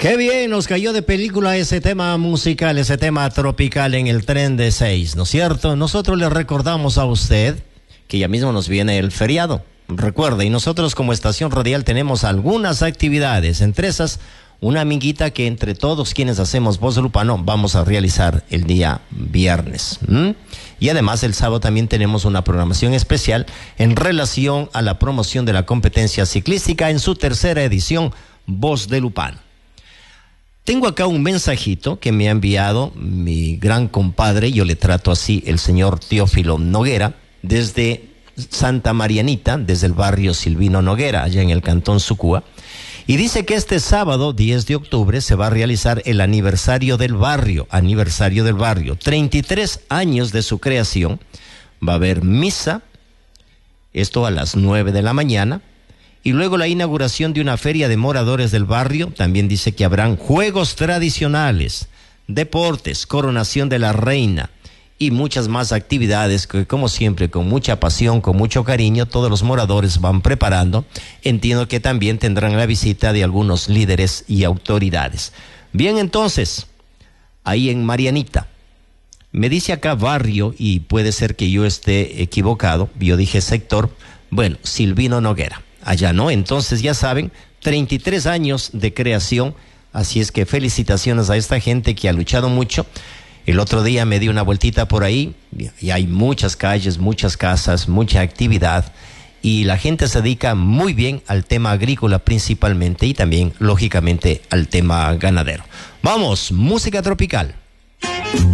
Qué bien, nos cayó de película ese tema musical, ese tema tropical en el tren de 6, ¿no es cierto? Nosotros le recordamos a usted que ya mismo nos viene el feriado. Recuerde, y nosotros como estación radial tenemos algunas actividades, entre esas una amiguita que entre todos quienes hacemos Voz Lupano vamos a realizar el día viernes. Y además el sábado también tenemos una programación especial en relación a la promoción de la competencia ciclística en su tercera edición, Voz de Lupano. Tengo acá un mensajito que me ha enviado mi gran compadre, yo le trato así, el señor Teófilo Noguera, desde Santa Marianita, desde el barrio Silvino Noguera, allá en el cantón Sucúa, y dice que este sábado, 10 de octubre, se va a realizar el aniversario del barrio, 33 años de su creación. Va a haber misa, esto a las 9 de la mañana, y luego la inauguración de una feria de moradores del barrio. También dice que habrán juegos tradicionales, deportes, coronación de la reina y muchas más actividades que, como siempre, con mucha pasión, con mucho cariño, todos los moradores van preparando. Entiendo que también tendrán la visita de algunos líderes y autoridades. Bien, entonces, ahí en Marianita, me dice acá barrio, y puede ser que yo esté equivocado, yo dije sector, bueno, Silvino Noguera. Allá no, entonces ya saben, 33 años de creación, así es que felicitaciones a esta gente que ha luchado mucho. El otro día me di una vueltita por ahí y hay muchas calles, muchas casas, mucha actividad y la gente se dedica muy bien al tema agrícola principalmente y también, lógicamente, al tema ganadero. Vamos, música tropical.